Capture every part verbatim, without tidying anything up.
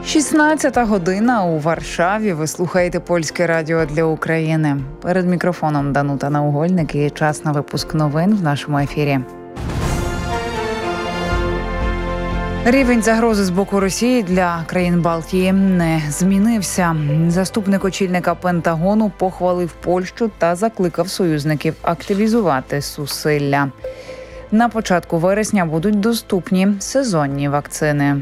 шістнадцята година у Варшаві. Ви слухаєте Польське радіо для України. Перед мікрофоном Данута Наугольник і час на випуск новин в нашому ефірі. Рівень загрози з боку Росії для країн Балтії не змінився. Заступник очільника Пентагону похвалив Польщу та закликав союзників активізувати зусилля. На початку вересня будуть доступні сезонні вакцини.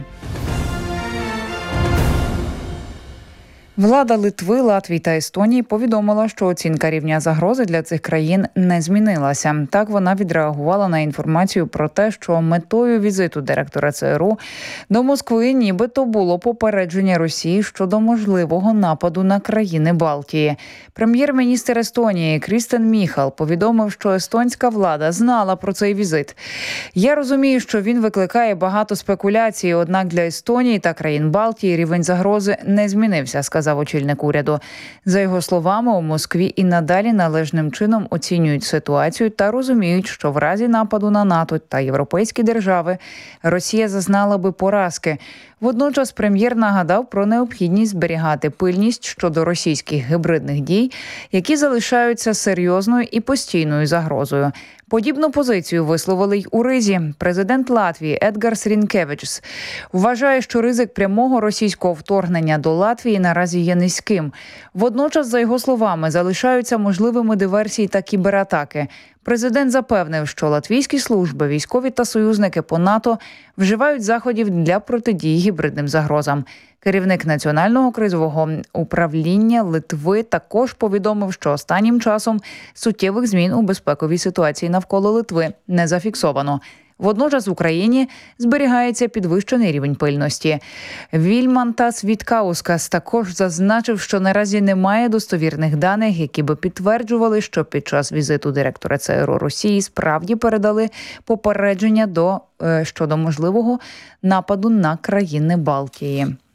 Влада Литви, Латвії та Естонії повідомила, що оцінка рівня загрози для цих країн не змінилася. Так вона відреагувала на інформацію про те, що метою візиту директора ЦРУ до Москви нібито було попередження Росії щодо можливого нападу на країни Балтії. Прем'єр-міністр Естонії Крістен Міхал повідомив, що естонська влада знала про цей візит. «Я розумію, що він викликає багато спекуляцій, однак для Естонії та країн Балтії рівень загрози не змінився», сказав сказав очільник уряду. За його словами, у Москві і надалі належним чином оцінюють ситуацію та розуміють, що в разі нападу на НАТО та європейські держави Росія зазнала би поразки. Водночас прем'єр нагадав про необхідність зберігати пильність щодо російських гібридних дій, які залишаються серйозною і постійною загрозою. Подібну позицію висловили й у Ризі. Президент Латвії Едгарс Рінкевичс вважає, що ризик прямого російського вторгнення до Латвії наразі є низьким. Водночас, за його словами, залишаються можливими диверсії та кібератаки. Президент запевнив, що латвійські служби, військові та союзники по НАТО вживають заходів для протидії гібридним загрозам. Керівник Національного кризового управління Литви також повідомив, що останнім часом суттєвих змін у безпековій ситуації навколо Литви не зафіксовано. Водночас в Україні зберігається підвищений рівень пильності. Вільмантас Віткаускас також зазначив, що наразі немає достовірних даних, які би підтверджували, що під час візиту директора ЦРУ Росії справді передали попередження до, щодо можливого нападу на країни Балтії.